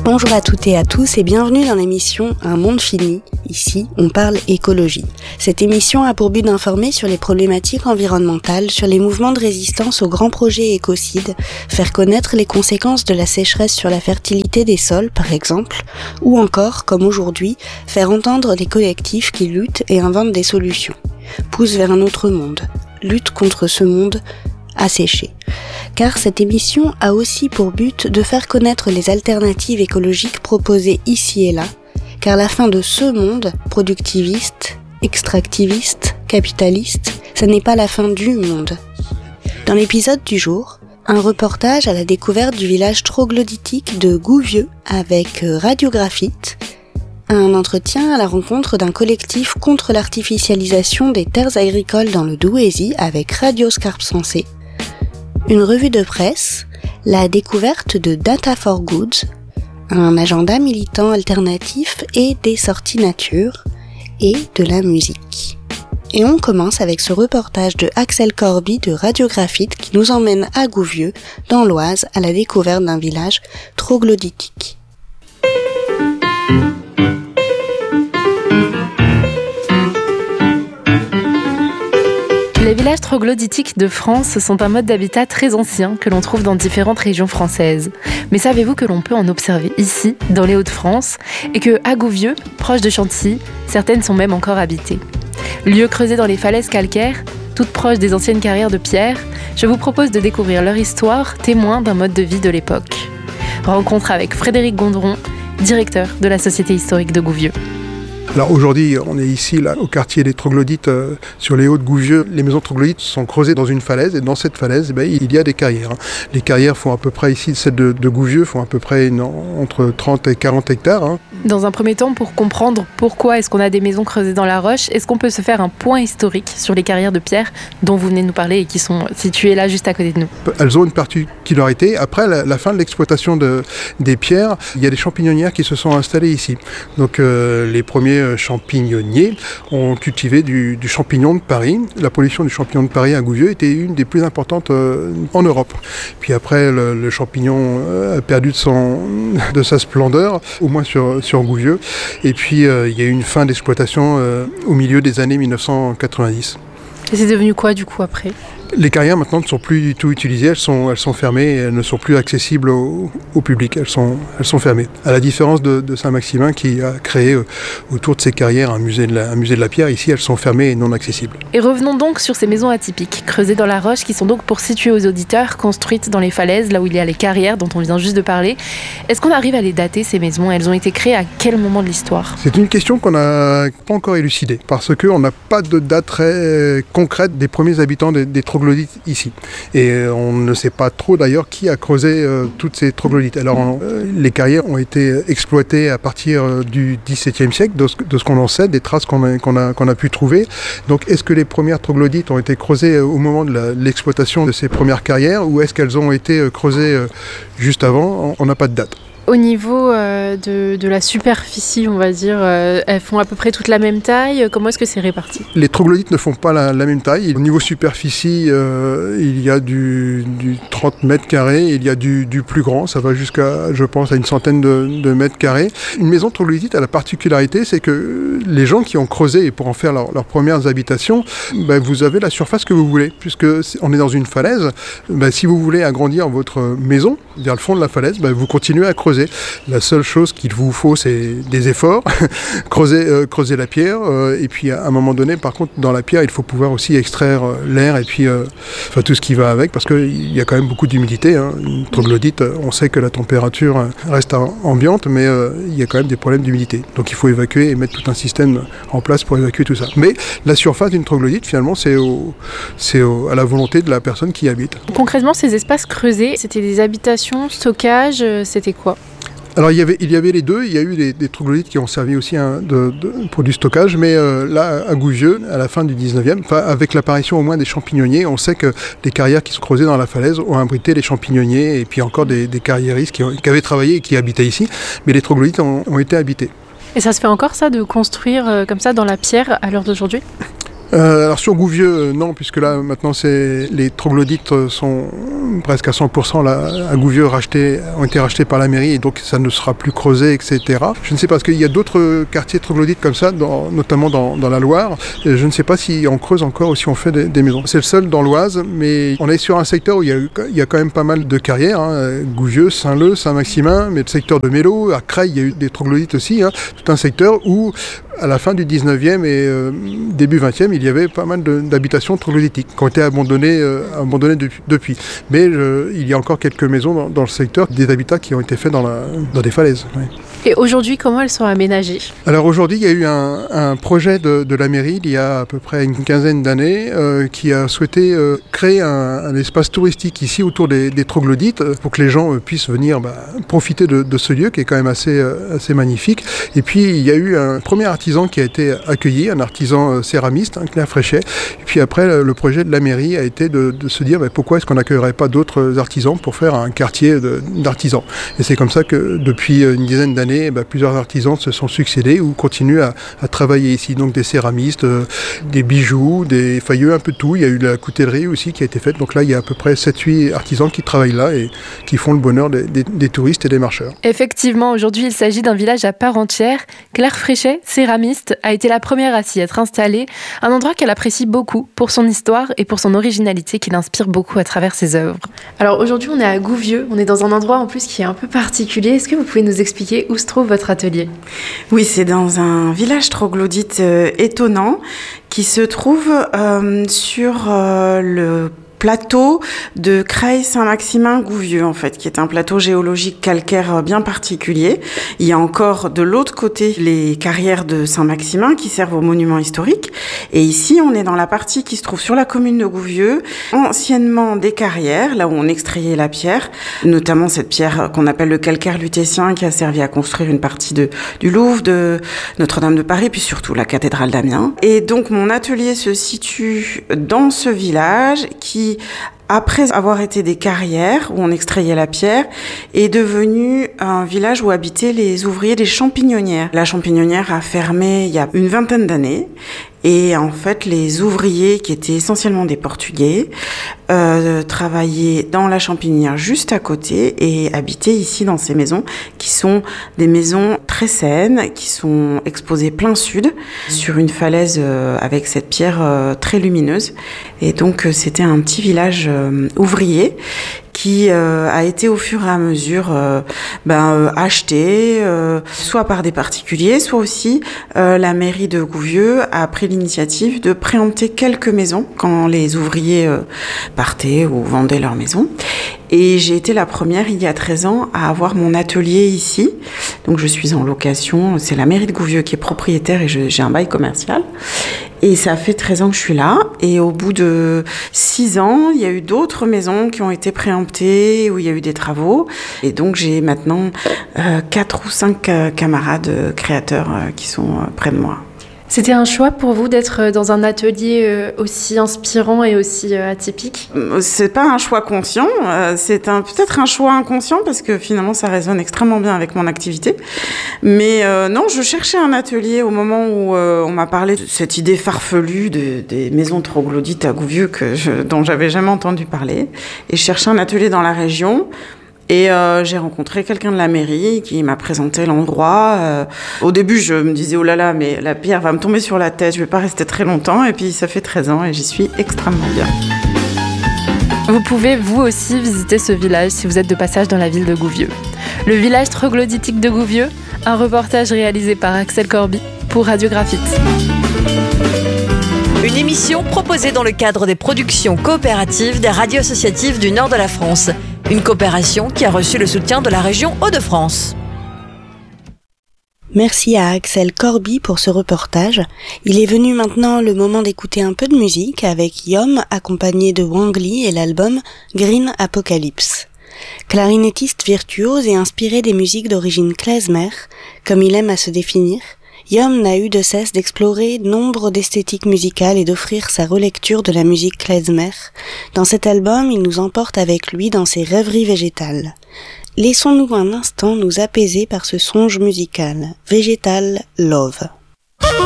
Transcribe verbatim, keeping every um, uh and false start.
Bonjour à toutes et à tous et bienvenue dans l'émission Un monde fini. Ici, on parle écologie. Cette émission a pour but d'informer sur les problématiques environnementales, sur les mouvements de résistance aux grands projets écocides, faire connaître les conséquences de la sécheresse sur la fertilité des sols, par exemple, ou encore, comme aujourd'hui, faire entendre des collectifs qui luttent et inventent des solutions. Poussent vers un autre monde, luttent contre ce monde asséché. Car cette émission a aussi pour but de faire connaître les alternatives écologiques proposées ici et là, car la fin de ce monde, productiviste, extractiviste, capitaliste, ce n'est pas la fin du monde. Dans l'épisode du jour, un reportage à la découverte du village troglodytique de Gouvieux avec Radiographite, un entretien à la rencontre d'un collectif contre l'artificialisation des terres agricoles dans le Douaisis avec Radio Scarpe Sensée, une revue de presse, la découverte de Data for Goods, un agenda militant alternatif et des sorties nature, et de la musique. Et on commence avec ce reportage de Axel Corby de Radiographite qui nous emmène à Gouvieux, dans l'Oise, à la découverte d'un village troglodytique. Les villages troglodytiques de France sont un mode d'habitat très ancien que l'on trouve dans différentes régions françaises. Mais savez-vous que l'on peut en observer ici, dans les Hauts-de-France, et que à Gouvieux, proche de Chantilly, certaines sont même encore habitées. Lieux creusés dans les falaises calcaires, toutes proches des anciennes carrières de pierre, je vous propose de découvrir leur histoire, témoin d'un mode de vie de l'époque. Rencontre avec Frédéric Gondron, directeur de la Société historique de Gouvieux. Alors aujourd'hui, on est ici là, au quartier des troglodytes, euh, sur les hauts de Gouvieux. Les maisons troglodytes sont creusées dans une falaise et dans cette falaise, eh ben, il y a des carrières. Hein. Les carrières font à peu près, ici, celles de, de Gouvieux, font à peu près une, entre trente et quarante hectares. Hein. Dans un premier temps, pour comprendre pourquoi est-ce qu'on a des maisons creusées dans la roche, est-ce qu'on peut se faire un point historique sur les carrières de pierre dont vous venez de nous parler et qui sont situées là juste à côté de nous? Elles ont une particularité. Après la, la fin de l'exploitation de, des pierres, il y a des champignonnières qui se sont installées ici. Donc euh, les premiers champignonniers ont cultivé du, du champignon de Paris. La pollution du champignon de Paris à Gouvieux était une des plus importantes euh, en Europe. Puis après, le, le champignon euh, a perdu de, son, de sa splendeur, au moins sur, sur Gouvieux. Et puis, euh, il y a eu une fin d'exploitation euh, au milieu des années dix-neuf cent quatre-vingt-dix. Et c'est devenu quoi du coup après ? Les carrières maintenant ne sont plus du tout utilisées, elles sont, elles sont fermées et elles ne sont plus accessibles au, au public, elles sont, elles sont fermées. À la différence de, de Saint-Maximin qui a créé euh, autour de ces carrières un musée, de la, un musée de la pierre, ici elles sont fermées et non accessibles. Et revenons donc sur ces maisons atypiques, creusées dans la roche, qui sont donc, pour situer aux auditeurs, construites dans les falaises, là où il y a les carrières dont on vient juste de parler. Est-ce qu'on arrive à les dater, ces maisons ? Elles ont été créées à quel moment de l'histoire ? C'est une question qu'on n'a pas encore élucidée, parce qu'on n'a pas de date très concrète des premiers habitants des, des troglodytes ici. Et on ne sait pas trop d'ailleurs qui a creusé euh, toutes ces troglodytes. Alors on, euh, les carrières ont été exploitées à partir euh, du dix-septième siècle, de ce, de ce qu'on en sait, des traces qu'on a, qu'on a, qu'on a pu trouver. Donc est-ce que les premières troglodytes ont été creusées au moment de la, l'exploitation de ces premières carrières, ou est-ce qu'elles ont été creusées euh, juste avant ? On n'a pas de date. Au niveau euh, de, de la superficie, on va dire, euh, elles font à peu près toute la même taille. Comment est-ce que c'est réparti ? Les troglodytes ne font pas la, la même taille. Au niveau superficie, euh, il y a du, du trente mètres carrés, il y a du, du plus grand. Ça va jusqu'à, je pense, à une centaine de, de mètres carrés. Une maison troglodyte a la particularité, c'est que les gens qui ont creusé et pour en faire leur, leurs premières habitations, ben, vous avez la surface que vous voulez. Puisque on est dans une falaise, ben, si vous voulez agrandir votre maison vers le fond de la falaise, ben, vous continuez à creuser. La seule chose qu'il vous faut, c'est des efforts, creuser, euh, creuser la pierre, euh, et puis à un moment donné, par contre, dans la pierre, il faut pouvoir aussi extraire euh, l'air et puis euh, enfin, tout ce qui va avec, parce qu'il y a quand même beaucoup d'humidité. Hein. Une troglodyte, on sait que la température reste ambiante, mais euh, il y a quand même des problèmes d'humidité. Donc il faut évacuer et mettre tout un système en place pour évacuer tout ça. Mais la surface d'une troglodyte, finalement, c'est, au, c'est au, à la volonté de la personne qui y habite. Concrètement, ces espaces creusés, c'était des habitations, stockage, c'était quoi ? Alors il y avait, il y avait les deux, il y a eu des, des troglodytes qui ont servi aussi hein, de, de, pour du stockage, mais euh, là à Gouvieux, à la fin du dix-neuvième, avec l'apparition au moins des champignonniers, on sait que les carrières qui se creusaient dans la falaise ont abrité les champignonniers et puis encore des, des carriéristes qui, ont, qui avaient travaillé et qui habitaient ici, mais les troglodytes ont, ont été habités. Et ça se fait encore ça, de construire euh, comme ça dans la pierre à l'heure d'aujourd'hui ? Euh, alors sur Gouvieux, euh, non, puisque là maintenant c'est les troglodytes sont presque à cent pour cent là, à Gouvieux rachetés, ont été rachetés par la mairie et donc ça ne sera plus creusé, et cetera. Je ne sais pas, parce qu'il y a d'autres quartiers troglodytes comme ça, dans, notamment dans, dans la Loire. Et je ne sais pas si on creuse encore ou si on fait des, des maisons. C'est le seul dans l'Oise, mais on est sur un secteur où il y a, il y a quand même pas mal de carrières. Hein. Gouvieux, Saint-Leu, Saint-Maximin, mais le secteur de Mélo, à Creil, il y a eu des troglodytes aussi. Hein. Tout un secteur où à la fin du dix-neuvième et euh, début vingtième, il y avait pas mal de, d'habitations troglodytiques qui ont été abandonnées, euh, abandonnées de, depuis. Mais euh, il y a encore quelques maisons dans, dans le secteur, des habitats qui ont été faits dans, la, dans des falaises. Oui. Et aujourd'hui, comment elles sont aménagées ? Alors aujourd'hui, il y a eu un, un projet de, de la mairie, il y a à peu près une quinzaine d'années, euh, qui a souhaité euh, créer un, un espace touristique ici autour des, des troglodytes pour que les gens euh, puissent venir bah, profiter de, de ce lieu qui est quand même assez, euh, assez magnifique. Et puis il y a eu un premier artisan qui a été accueilli, un artisan euh, céramiste, hein, Claire Fréchet. Et puis après, le, le projet de la mairie a été de, de se dire bah, pourquoi est-ce qu'on n'accueillerait pas d'autres artisans pour faire un quartier de, d'artisans. Et c'est comme ça que depuis une dizaine d'années, bah, plusieurs artisans se sont succédés ou continuent à, à travailler ici. Donc des céramistes, euh, des bijoux, des faïeux, un peu de tout. Il y a eu la coutellerie aussi qui a été faite. Donc là, il y a à peu près sept huit artisans qui travaillent là et qui font le bonheur des, des, des touristes et des marcheurs. Effectivement, aujourd'hui, il s'agit d'un village à part entière. Claire Fréchet, céramiste, a été la première à s'y être installée. Un endroit qu'elle apprécie beaucoup pour son histoire et pour son originalité qui l'inspire beaucoup à travers ses œuvres. Alors aujourd'hui, on est à Gouvieux. On est dans un endroit en plus qui est un peu particulier. Est-ce que vous pouvez nous expliquer où se trouve votre atelier ? Oui, c'est dans un village troglodyte euh, étonnant qui se trouve euh, sur euh, le plateau de Creil-Saint-Maximin-Gouvieux, en fait, qui est un plateau géologique calcaire bien particulier. Il y a encore de l'autre côté les carrières de Saint-Maximin qui servent aux monuments historiques. Et ici, on est dans la partie qui se trouve sur la commune de Gouvieux, anciennement des carrières, là où on extrayait la pierre, notamment cette pierre qu'on appelle le calcaire lutétien qui a servi à construire une partie de, du Louvre, de Notre-Dame de Paris, puis surtout la cathédrale d'Amiens. Et donc, mon atelier se situe dans ce village qui, après avoir été des carrières où on extrayait la pierre, est devenu un village où habitaient les ouvriers des champignonnières. La champignonnière a fermé il y a une vingtaine d'années. Et en fait, les ouvriers, qui étaient essentiellement des Portugais, euh, travaillaient dans la champignonnière juste à côté et habitaient ici dans ces maisons, qui sont des maisons très saines, qui sont exposées plein sud, sur une falaise euh, avec cette pierre euh, très lumineuse. Et donc, euh, c'était un petit village euh, ouvrier qui euh, a été au fur et à mesure euh, ben, euh, acheté, euh, soit par des particuliers, soit aussi euh, la mairie de Gouvieux a pris l'initiative de préempter quelques maisons quand les ouvriers euh, partaient ou vendaient leur maison. Et j'ai été la première, il y a treize ans, à avoir mon atelier ici. Donc je suis en location, c'est la mairie de Gouvieux qui est propriétaire et je, j'ai un bail commercial. Et ça fait treize ans que je suis là. Et au bout de six ans, il y a eu d'autres maisons qui ont été préemptées, où il y a eu des travaux. Et donc j'ai maintenant euh, quatre ou cinq euh, camarades euh, créateurs euh, qui sont euh, près de moi. C'était un choix pour vous d'être dans un atelier aussi inspirant et aussi atypique ? C'est pas un choix conscient, c'est un, peut-être un choix inconscient parce que finalement ça résonne extrêmement bien avec mon activité. Mais euh, non, je cherchais un atelier au moment où euh, on m'a parlé de cette idée farfelue de, des maisons troglodytes à Gouvieux que je, dont j'avais jamais entendu parler. Et je cherchais un atelier dans la région. Et euh, j'ai rencontré quelqu'un de la mairie qui m'a présenté l'endroit. Euh, au début, je me disais « Oh là là, mais la pierre va me tomber sur la tête, je vais pas rester très longtemps. » Et puis, ça fait treize ans et j'y suis extrêmement bien. Vous pouvez, vous aussi, visiter ce village si vous êtes de passage dans la ville de Gouvieux. Le village troglodytique de Gouvieux, un reportage réalisé par Axel Corby pour Radio Graphite. Une émission proposée dans le cadre des productions coopératives des radios associatives du nord de la France. Une coopération qui a reçu le soutien de la région Hauts-de-France. Merci à Axel Corby pour ce reportage. Il est venu maintenant le moment d'écouter un peu de musique avec Yom accompagné de Wang Li et l'album Green Apocalypse. Clarinettiste virtuose et inspiré des musiques d'origine klezmer, comme il aime à se définir, Yom n'a eu de cesse d'explorer nombre d'esthétiques musicales et d'offrir sa relecture de la musique klezmer. Dans cet album, il nous emporte avec lui dans ses rêveries végétales. Laissons-nous un instant nous apaiser par ce songe musical, Végétal Love.